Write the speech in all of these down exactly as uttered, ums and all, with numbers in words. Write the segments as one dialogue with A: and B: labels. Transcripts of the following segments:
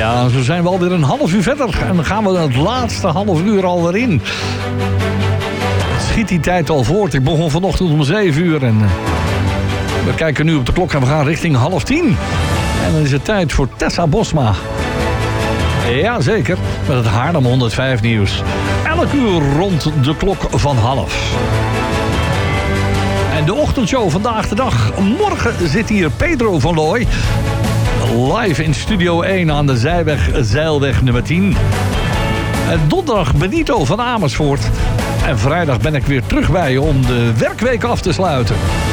A: Ja, zo zijn we alweer een half uur verder. En dan gaan we het laatste half uur alweer in. Schiet die tijd al voort. Ik begon vanochtend om zeven uur. En we kijken nu op de klok en we gaan richting half tien. En dan is het tijd voor Tessa Bosma. Jazeker, met het Haarlem honderdvijf nieuws. Elk uur rond de klok van half. En de ochtendshow vandaag de dag. Morgen zit hier Pedro van Looy. Live in Studio één aan de Zijweg, Zeilweg nummer tien. En donderdag Benito van Amersfoort. En vrijdag ben ik weer terug bij je om de werkweek af te sluiten.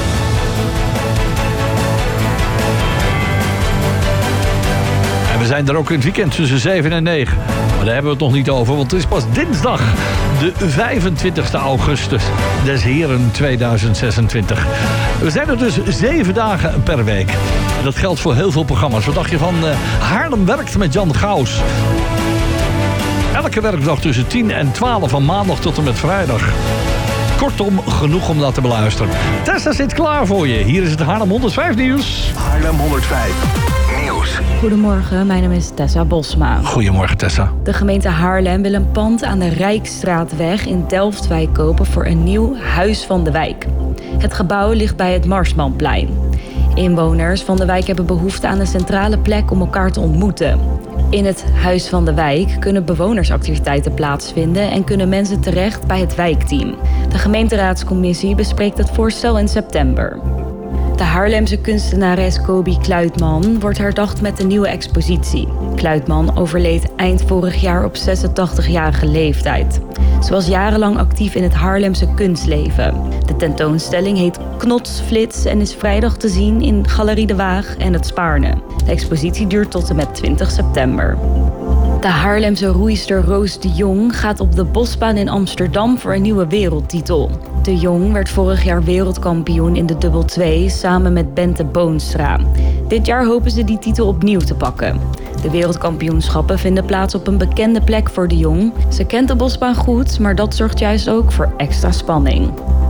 A: En we zijn er ook in het weekend tussen zeven en negen. Maar daar hebben we het nog niet over, want het is pas dinsdag de vijfentwintigste augustus des heren tweeduizend zesentwintig. We zijn er dus zeven dagen per week. En dat geldt voor heel veel programma's. Wat dacht je van uh, Haarlem werkt met Jan Gaus? Elke werkdag tussen tien en twaalf van maandag tot en met vrijdag. Kortom, genoeg om dat te beluisteren. Tessa zit klaar voor je. Hier is het Haarlem honderdvijf nieuws.
B: Haarlem honderdvijf nieuws.
C: Goedemorgen, mijn naam is Tessa Bosma.
A: Goedemorgen, Tessa.
C: De gemeente Haarlem wil een pand aan de Rijksstraatweg in Delftwijk kopen voor een nieuw Huis van de Wijk. Het gebouw ligt bij het Marsmanplein. Inwoners van de wijk hebben behoefte aan een centrale plek om elkaar te ontmoeten. In het Huis van de Wijk kunnen bewonersactiviteiten plaatsvinden en kunnen mensen terecht bij het wijkteam. De gemeenteraadscommissie bespreekt het voorstel in september. De Haarlemse kunstenares Kobi Kluitman wordt herdacht met een nieuwe expositie. Kluitman overleed eind vorig jaar op zesentachtigjarige leeftijd. Ze was jarenlang actief in het Haarlemse kunstleven. De tentoonstelling heet Knotsflits en is vrijdag te zien in Galerie de Waag en het Spaarne. De expositie duurt tot en met twintig september. De Haarlemse roeister Roos de Jong gaat op de Bosbaan in Amsterdam voor een nieuwe wereldtitel. De Jong werd vorig jaar wereldkampioen in de dubbel twee samen met Bente Boonstra. Dit jaar hopen ze die titel opnieuw te pakken. De wereldkampioenschappen vinden plaats op een bekende plek voor de Jong. Ze kent de Bosbaan goed, maar dat zorgt juist ook voor extra spanning.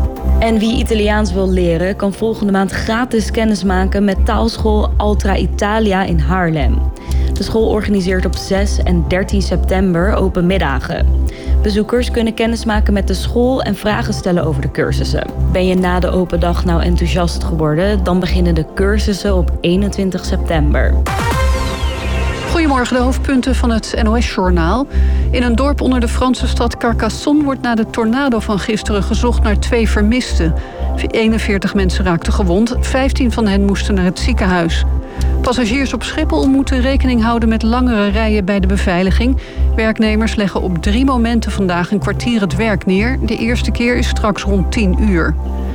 C: En wie Italiaans wil leren, kan volgende maand gratis kennismaken met taalschool Altra Italia in Haarlem. De school organiseert op zes en dertien september open middagen. Bezoekers kunnen kennismaken met de school en vragen stellen over de cursussen. Ben je na de open dag nou enthousiast geworden? Dan beginnen de cursussen op eenentwintig september.
D: Goedemorgen, de hoofdpunten van het N O S-journaal. In een dorp onder de Franse stad Carcassonne wordt na de tornado van gisteren gezocht naar twee vermisten. eenenveertig mensen raakten gewond, vijftien van hen moesten naar het ziekenhuis. Passagiers op Schiphol moeten rekening houden met langere rijen bij de beveiliging. Werknemers leggen op drie momenten vandaag een kwartier het werk neer. De eerste keer is straks rond tien uur.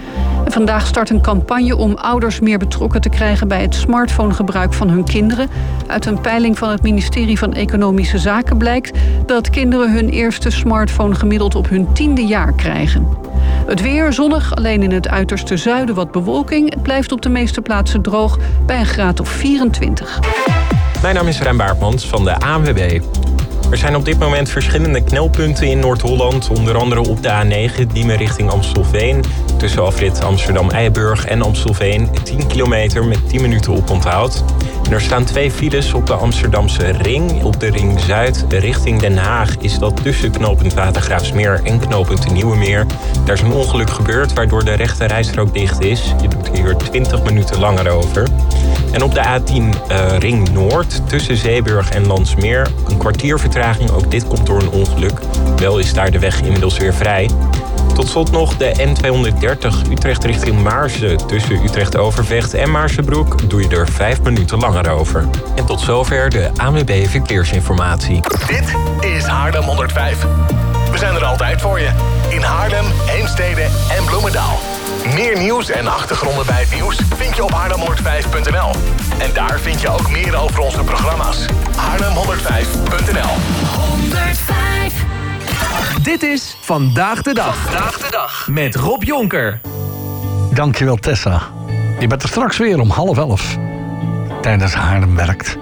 D: En vandaag start een campagne om ouders meer betrokken te krijgen bij het smartphonegebruik van hun kinderen. Uit een peiling van het ministerie van Economische Zaken blijkt dat kinderen hun eerste smartphone gemiddeld op hun tiende jaar krijgen. Het weer zonnig, alleen in het uiterste zuiden wat bewolking. Het blijft op de meeste plaatsen droog bij een graad of vierentwintig.
E: Mijn naam is Rijn Baartmans van de A N W B. Er zijn op dit moment verschillende knelpunten in Noord-Holland. Onder andere op de A negen, Diemen richting Amstelveen. Tussen afrit Amsterdam-Eiburg en Amstelveen. tien kilometer met tien minuten oponthoud. En er staan twee files op de Amsterdamse Ring. Op de Ring Zuid richting Den Haag is dat tussen knooppunt Watergraafsmeer en knooppunt de Nieuwe Meer. Daar is een ongeluk gebeurd waardoor de rechte rijstrook dicht is. Je doet hier twintig minuten langer over. En op de A tien uh, Ring Noord tussen Zeeburg en Landsmeer een kwartier vertraging. Ook dit komt door een ongeluk. Wel is daar de weg inmiddels weer vrij. Tot slot nog de N tweehonderddertig Utrecht richting Maarsen. Tussen Utrecht-Overvecht en Maarsebroek doe je er vijf minuten langer over. En tot zover de A N W B Verkeersinformatie.
B: Dit is Haarlem honderdvijf. We zijn er altijd voor je. In Haarlem, Heemstede en Bloemendaal. Meer nieuws en achtergronden bij het nieuws vind je op haarlem honderdvijf punt n l. En daar vind je ook meer over onze programma's. haarlem honderdvijf punt n l.
F: honderdvijf. Dit is Vandaag de Dag. Vandaag de Dag. Met Rob Jonker.
A: Dankjewel, Tessa. Je bent er straks weer om half elf. Tijdens Haarlem werkt.